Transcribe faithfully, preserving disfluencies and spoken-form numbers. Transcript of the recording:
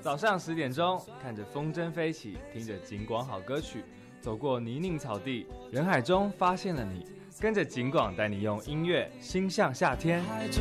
早上十点钟，看着风筝飞起，听着景广好歌曲，走过泥泞草地，人海中发现了你，跟着景广带你用音乐心向夏天。 海中